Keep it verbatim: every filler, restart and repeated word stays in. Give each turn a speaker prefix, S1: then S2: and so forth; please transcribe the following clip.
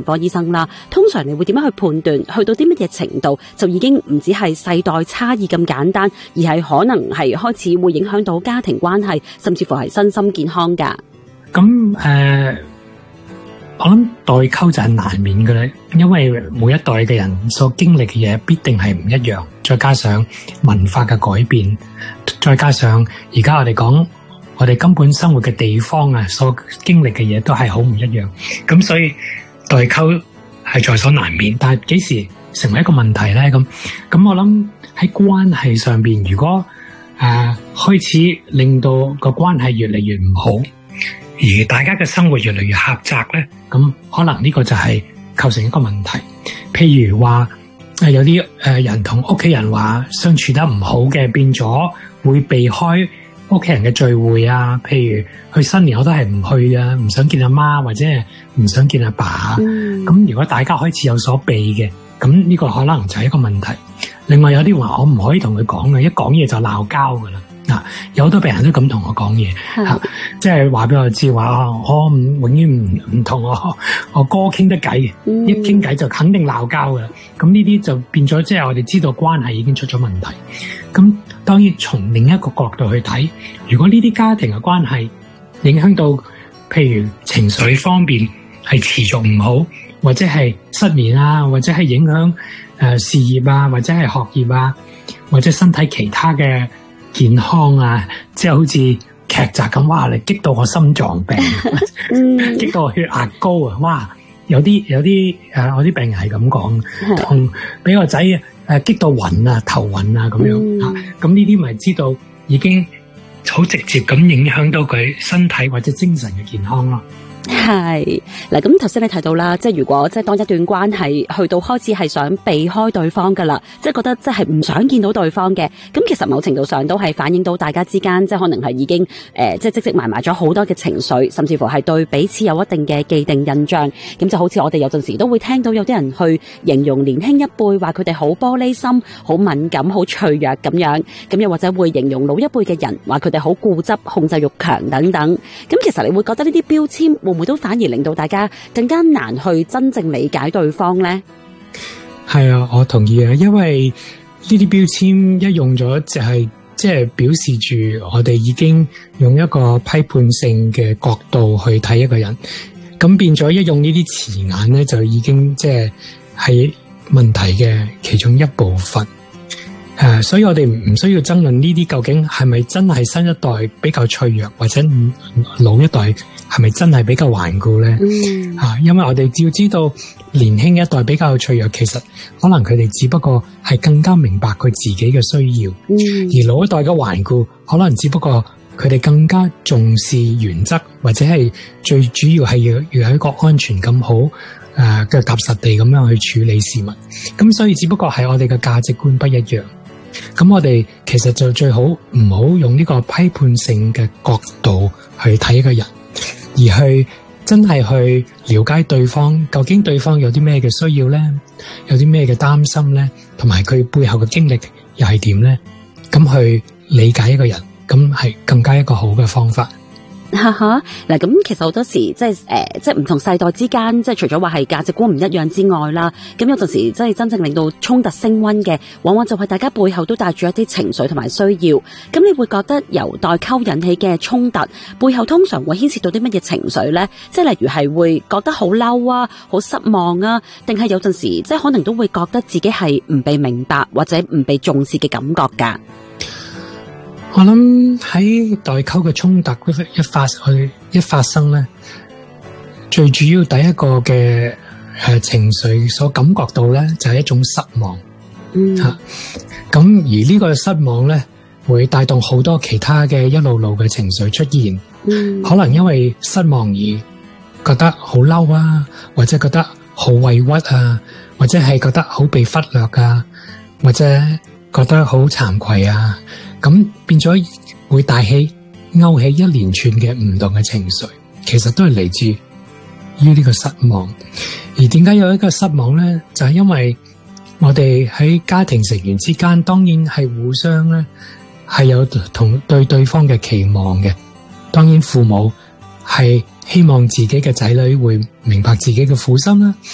S1: 科醫生啦，通常你會點樣去判斷去到啲乜嘢程度就已經唔止係世代差異咁簡單，而係可能係開始會影響到家庭關係，甚至乎係身心健康噶？
S2: 咁誒、呃，我諗代溝就係難免嘅咧，因為每一代嘅人所經歷嘅嘢必定係唔一樣，再加上文化嘅改變，再加上而家我哋講我哋根本生活嘅地方啊，所經歷嘅嘢都係好唔一樣，咁所以代溝係在所難免。但係幾時成為一個問題咧？咁咁我諗喺關係上邊，如果誒、呃、開始令到個關係越嚟越唔好，而大家嘅生活越嚟越狹窄咧，咁可能呢個就係構成一個問題。譬如話誒有啲誒人同屋企人話相處得唔好嘅，變咗會避開屋企人嘅聚會啊，譬如去新年我都係唔去啊，唔想見阿媽或者係唔想見阿爸。咁、嗯、如果大家開始有所避嘅，咁呢個可能就係一個問題。另外有啲話我唔可以同佢講嘅，一講嘢就鬧交噶啦。嗱，有好多病人都咁同我講嘢，吓，即係話俾我知話，我唔永遠唔唔同我我哥傾得偈嘅，嗯、一傾偈就肯定鬧交噶啦。咁呢啲就變咗，即係我哋知道關係已經出咗問題。咁當然從另一個角度去睇，如果呢啲家庭嘅關係影響到，譬如情緒方面係持續唔好，或者係失眠啊，或者係影響誒、呃、事業啊，或者係學業啊，或者身體其他嘅健康啊，即係好似劇集咁，哇！你激到我心臟病，激到我血壓高啊！哇！有啲有啲誒，我啲病人係咁講，同俾個仔誒激到暈啊、頭暈啊咁樣啊，咁呢啲咪知道已經好直接咁影響到佢身體或者精神嘅健康咯。
S1: 係嗱，咁頭先你提到啦，即係如果即係當一段關係去到開始係想避開對方噶啦，即係覺得即係唔想見到對方嘅，咁其實某程度上都係反映到大家之間即係可能係已經誒、呃、即係積積埋埋咗好多嘅情緒，甚至乎係對彼此有一定嘅既定印象。咁就好似我哋有陣時都會聽到有啲人去形容年輕一輩話佢哋好玻璃心、好敏感、好脆弱咁樣，咁又或者會形容老一輩嘅人話佢哋好固執、控制欲強等等。咁其實你會覺得呢啲標籤會會都反而令到大家更加難去真正理解對方呢？
S2: 係啊，我同意啊，因為呢啲標籤一用咗就係即係表示住我哋已經用一個批判性嘅角度去睇一個人，咁變咗一用呢啲詞眼咧，就已經即係係問題嘅其中一部分。誒、uh，所以我哋唔需要爭論呢啲究竟係咪真係新一代比較脆弱，或者老一代係咪真係比較頑固咧？嗯，啊，因為我哋要知道年輕一代比較脆弱，其實可能佢哋只不過係更加明白佢自己嘅需要，嗯，而老一代嘅頑固可能只不過佢哋更加重視原則，或者係最主要係要要有一個安全感好誒腳踏實地咁樣去處理事物。咁所以只不過係我哋嘅價值觀不一樣。咁我哋其實就最好唔好用呢個批判性嘅角度去睇一個人，而去真係去了解對方，究竟對方有啲咩嘅需要咧，有啲咩嘅擔心咧，同埋佢背後嘅經歷又係點咧，咁去理解一個人，咁係更加一個好嘅方法。
S1: 哈哈，嗱，咁其實好多時即係誒，即係唔同世代之間，即係除咗話係價值觀唔一樣之外啦，咁有陣時即係真正令到衝突升溫嘅，往往就係大家背後都帶住一啲情緒同埋需要。咁你會覺得由代溝引起嘅衝突背後，通常會牽涉到啲乜嘢情緒咧？即係例如係會覺得好嬲啊，好失望啊，定係有陣時即係可能都會覺得自己係唔被明白或者唔被重視嘅感覺噶？
S2: 我諗喺代溝嘅衝突一發去一發生咧，最主要第一個嘅誒情緒所感覺到咧，就係一種失望。嗯，吓，咁而呢個失望咧，會帶動好多其他嘅一路路嘅情緒出現。嗯，可能因為失望而覺得好嬲啊，或者覺得好委屈啊，或者係覺得好被忽略啊，或者覺得好慚愧啊。咁變咗會帶起勾起一連串嘅唔同嘅情緒，其實都係嚟自於呢個失望。而點解有一個失望咧？就係因為我哋喺家庭成員之間，當然係互相咧係有同對對方嘅期望嘅。當然父母係希望自己嘅仔女會明白自己嘅苦心啦。